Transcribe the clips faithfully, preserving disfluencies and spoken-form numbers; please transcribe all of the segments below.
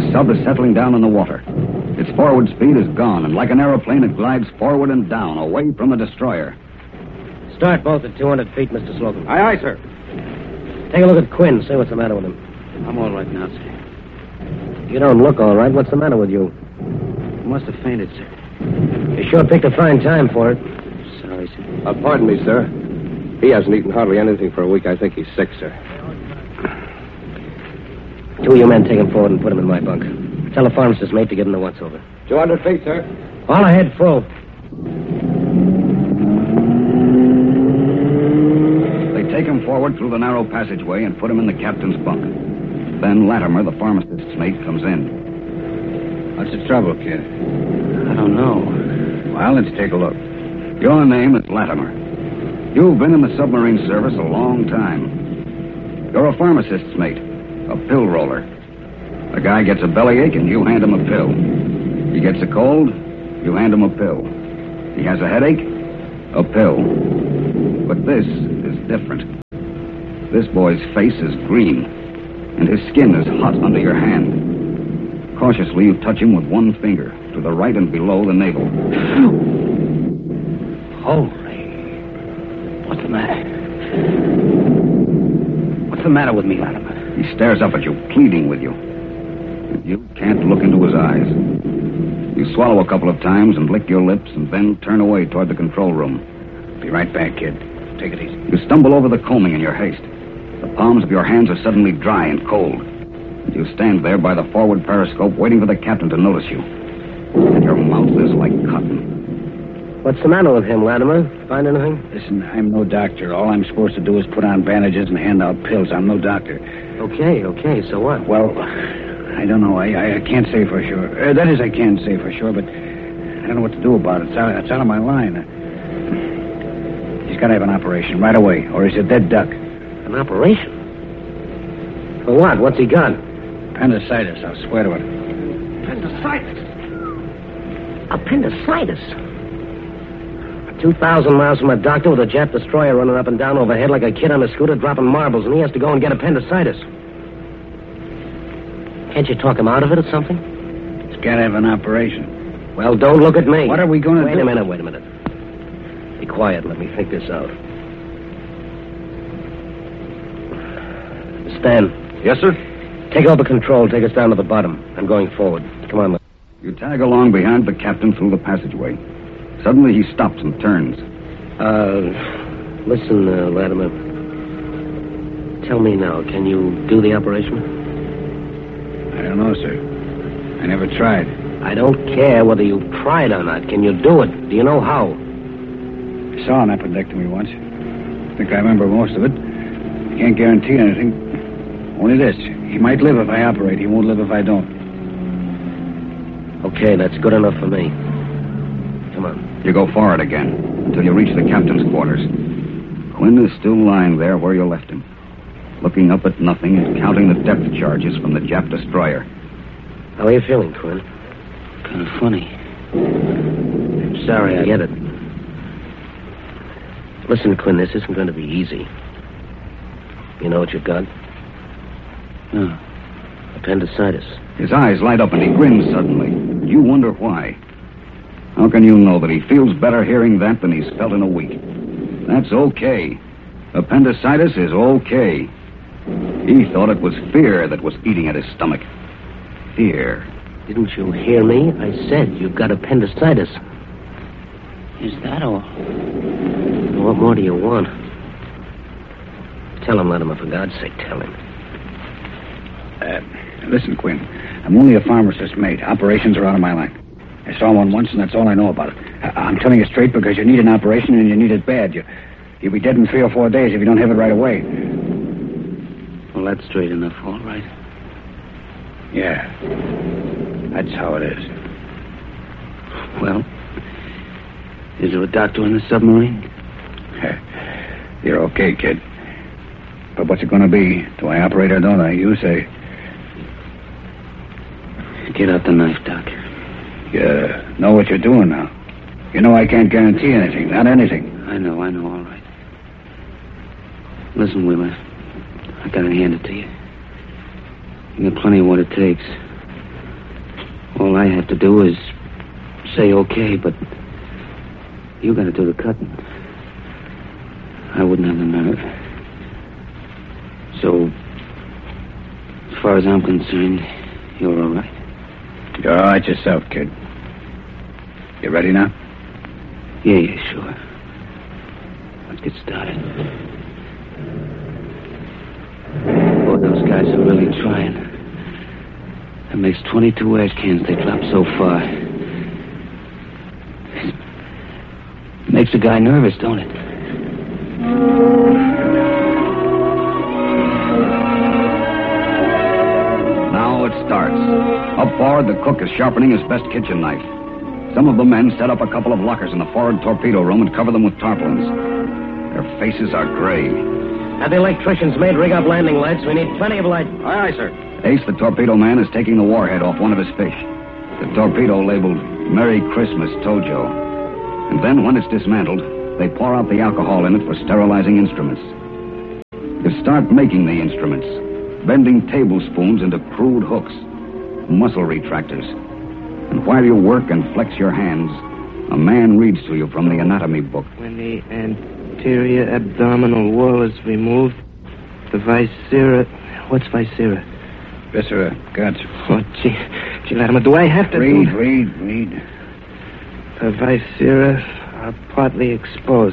sub is settling down in the water. Its forward speed is gone, and like an aeroplane, it glides forward and down, away from the destroyer. Start both at two hundred feet, Mister Slocum. Aye, aye, sir. Take a look at Quinn. See what's the matter with him. I'm all right now, sir. You don't look all right. What's the matter with you? He must have fainted, sir. You sure picked a fine time for it. Sorry, sir. Uh, pardon me, sir. He hasn't eaten hardly anything for a week. I think he's sick, sir. Two of you men take him forward and put him in my bunk. Tell the pharmacist mate to give him the once-over. two hundred feet, sir. All ahead, full. They take him forward through the narrow passageway and put him in the captain's bunk. Then Latimer, the pharmacist's mate, comes in. What's the trouble, kid? I don't know. Well, let's take a look. Your name is Latimer. You've been in the submarine service a long time. You're a pharmacist's mate, a pill roller. A guy gets a bellyache and you hand him a pill. He gets a cold, you hand him a pill. He has a headache, a pill. But this is different. This boy's face is green, and his skin is hot under your hand. Cautiously, you touch him with one finger, to the right and below the navel. Holy. What's the matter? What's the matter with me, Latimer? He stares up at you, pleading with you. You can't look into his eyes. You swallow a couple of times and lick your lips and then turn away toward the control room. Be right back, kid. Take it easy. You stumble over the combing in your haste. The palms of your hands are suddenly dry and cold. You stand there by the forward periscope waiting for the captain to notice you. And your mouth is like cotton. What's the matter with him, Latimer? Find anything? Listen, I'm no doctor. All I'm supposed to do is put on bandages and hand out pills. I'm no doctor. Okay, okay, so what? Well, I don't know. I, I, I can't say for sure. Uh, that is, I can say for sure, but I don't know what to do about it. It's out, it's out of my line. He's got to have an operation right away, or he's a dead duck. An operation? For what? What's he got? Appendicitis, I'll swear to it. Appendicitis? Appendicitis? Two thousand miles from a doctor with a jet destroyer running up and down overhead like a kid on a scooter dropping marbles, and he has to go and get appendicitis. Can't you talk him out of it or something? He's got to have an operation. Well, don't look at me. What are we going to do? Wait a minute, wait a minute. Be quiet. Let me think this out. Stan. Yes, sir? Take over control. Take us down to the bottom. I'm going forward. Come on. You tag along behind the captain through the passageway. Suddenly he stops and turns. Uh, listen, uh, Latimer. Tell me now, can you do the operation? I don't know, sir. I never tried. I don't care whether you tried or not. Can you do it? Do you know how? I saw an appendectomy once. I think I remember most of it. Can't guarantee anything. Only this. He might live if I operate. He won't live if I don't. Okay, that's good enough for me. Come on. You go forward again until you reach the captain's quarters. Quinn is still lying there where you left him, looking up at nothing and counting the depth charges from the Jap destroyer. How are you feeling, Quinn? Kind of funny. I'm sorry, I... I get it. Listen, Quinn, this isn't going to be easy. You know what you've got? No. Appendicitis. His eyes light up and he grins suddenly. You wonder why. How can you know that he feels better hearing that than he's felt in a week? That's okay. Appendicitis is okay. He thought it was fear that was eating at his stomach. Fear. Didn't you hear me? I said you've got appendicitis. Is that all? What more do you want? Tell him, Latimer, for God's sake, tell him. Uh, listen, Quinn. I'm only a pharmacist's mate. Operations are out of my line. I saw one once, and that's all I know about it. I- I'm telling you straight because you need an operation, and you need it bad. You- you'll be dead in three or four days if you don't have it right away. Well, that's straight enough, all right. Yeah. That's how it is. Well, is there a doctor in the submarine? You're okay, kid. But what's it going to be? Do I operate or don't I? You say. Get out the knife, Doc. You know what you're doing now. You know I can't guarantee anything, not anything. I know, I know, all right. Listen, Wheeler, I gotta hand it to you. You got plenty of what it takes. All I have to do is say okay, but you got to do the cutting. I wouldn't have the nerve. So, as far as I'm concerned, you're all right. You're all right yourself, kid. You ready now? Yeah, yeah, sure. Let's get started. Boy, those guys are really trying. That makes twenty-two ash cans they dropped so far. Makes a guy nervous, don't it? Now it starts. Up forward, the cook is sharpening his best kitchen knife. Some of the men set up a couple of lockers in the forward torpedo room and cover them with tarpaulins. Their faces are gray. Have the electricians made rig up landing lights? We need plenty of light. Aye, aye, sir. Ace, the torpedo man, is taking the warhead off one of his fish. The torpedo labeled Merry Christmas Tojo. And then, when it's dismantled, they pour out the alcohol in it for sterilizing instruments. You start making the instruments, bending tablespoons into crude hooks, muscle retractors. And while you work and flex your hands, a man reads to you from the anatomy book. When the anterior abdominal wall is removed, the viscera... What's viscera? Viscera, guts. Oh, gee, gee, Latimer, do I have to... Read, do... read, read. The viscera are partly exposed.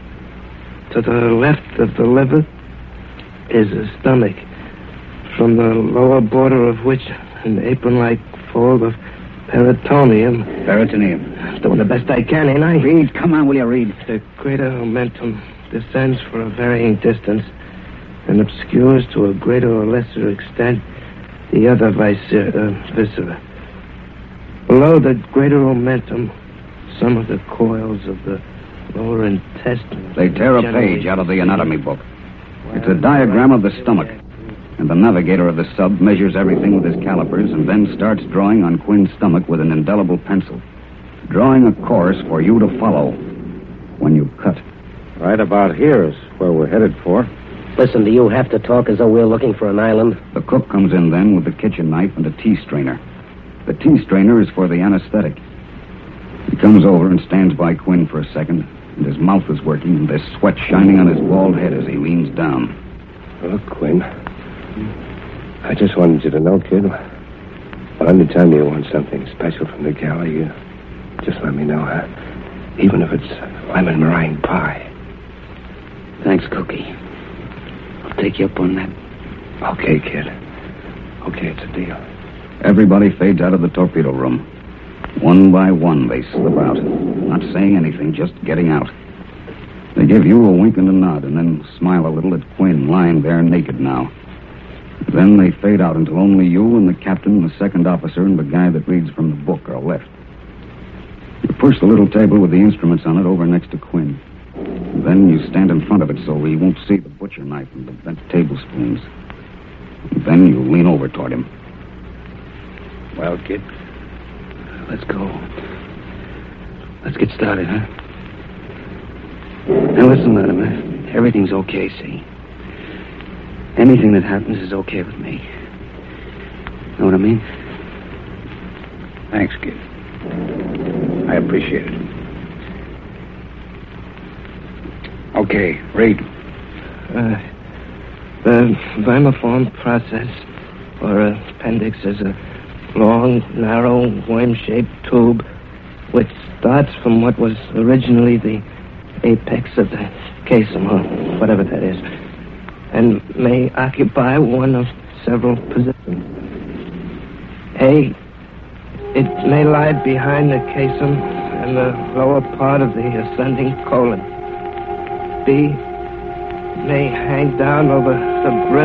To the left of the liver is a stomach, from the lower border of which an apron-like fold of peritoneum. Peritoneum. Doing the best I can, ain't I? Read, come on, will you read? The greater omentum descends for a varying distance and obscures to a greater or lesser extent the other viscera. Uh, viscera. Below the greater omentum, some of the coils of the lower intestine. They tear a page out of the anatomy book. It's a diagram of the stomach. And the navigator of the sub measures everything with his calipers and then starts drawing on Quinn's stomach with an indelible pencil. Drawing a course for you to follow when you cut. Right about here is where we're headed for. Listen, do you have to talk as though we're looking for an island? The cook comes in then with the kitchen knife and a tea strainer. The tea strainer is for the anesthetic. He comes over and stands by Quinn for a second, and his mouth is working, and there's sweat shining on his bald head as he leans down. Look, Quinn, I just wanted you to know, kid, well, anytime you want something special from the galley, you just let me know, huh? Even if it's lemon meringue pie. Thanks, Cookie. I'll take you up on that. Okay, kid. Okay, it's a deal. Everybody fades out of the torpedo room. One by one, they slip out, not saying anything, just getting out. They give you a wink and a nod, and then smile a little at Quinn, lying there naked now. Then they fade out until only you and the captain and the second officer and the guy that reads from the book are left. You push the little table with the instruments on it over next to Quinn. Then you stand in front of it so he won't see the butcher knife and the bent tablespoons. And then you lean over toward him. Well, kid, Let's go. Let's get started, huh? Now listen, Latimer. Everything's okay, see? Anything that happens is okay with me. Know what I mean? thanks, kid. I appreciate it. Okay, read. Uh, the vermiform process, or appendix, is a long, narrow, worm-shaped tube which starts from what was originally the apex of the caisson, or whatever that is, and may occupy one of several positions. A, it may lie behind the caisson in the lower part of the ascending colon. B, may hang down over the brim